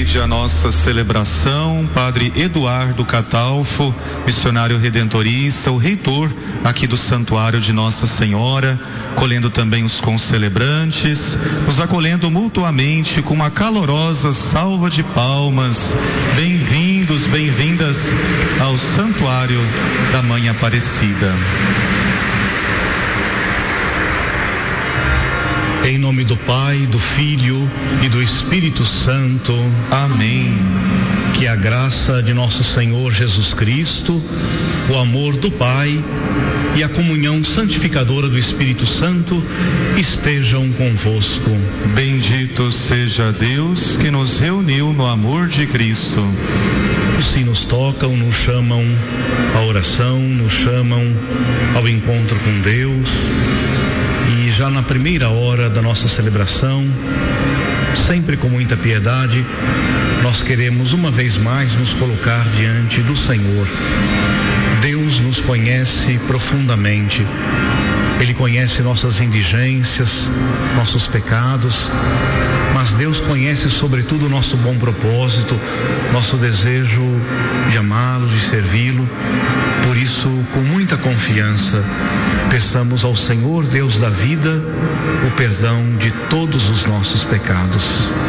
preside a nossa celebração, Padre Eduardo Catalfo, missionário redentorista, o reitor aqui do Santuário de Nossa Senhora, colhendo também os concelebrantes, nos acolhendo mutuamente com uma calorosa salva de palmas. Bem-vindos, bem-vindas ao Santuário da Mãe Aparecida. Em nome do Pai, do Filho e do Espírito Santo. Amém. Que a graça de nosso Senhor Jesus Cristo, o amor do Pai e a comunhão santificadora do Espírito Santo estejam convosco. Bendito seja Deus que nos reuniu no amor de Cristo. Os que nos tocam, nos chamam à oração, nos chamam ao encontro com Deus. E já na primeira hora da nossa celebração, sempre com muita piedade, nós queremos uma vez mais nos colocar diante do Senhor. Deus nos conhece profundamente. Ele conhece nossas indigências, nossos pecados, mas Deus conhece sobretudo o nosso bom propósito, nosso desejo de amá-lo, de servi-lo. Por isso, com muita confiança, peçamos ao Senhor, Deus da vida, o perdão de todos os nossos pecados.